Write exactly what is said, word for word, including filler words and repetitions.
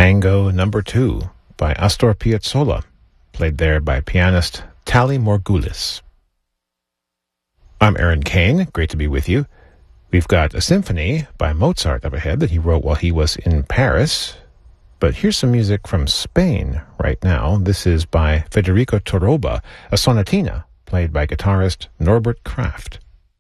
Tango Number Two by Astor Piazzolla, played there by pianist Tali Morgulis. I'm Aaron Kane, great to be with you. We've got a symphony by Mozart up ahead that he wrote while he was in Paris. But here's some music from Spain right now. This is by Federico Toroba, a sonatina played by guitarist Norbert Kraft.